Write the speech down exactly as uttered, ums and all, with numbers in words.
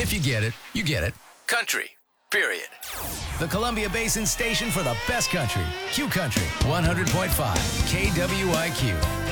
If you get it, you get it. Country. Period. The Columbia Basin station for the best country. Q Country. one hundred point five K W I Q.